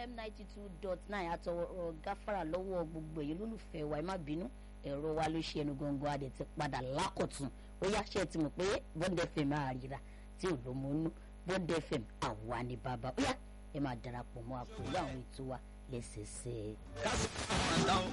FM 92.9 àtọwọ́ gáfárà lọ́wọ́ gbogbo èyí lólùfẹ́ wa ẹ má bínú ẹ̀rọ wa ló ṣe ẹnu gangan adẹ̀ ti padà lákọ̀tún ó yá ṣe ti mọ̀ pé Bond FM àríra tí ò ló mọ inú Bond FM àwa ni bàbá ó yá ẹ máa darapọ̀ mọ́ àpòlú àwọn ètò wa lẹ́sẹsẹ.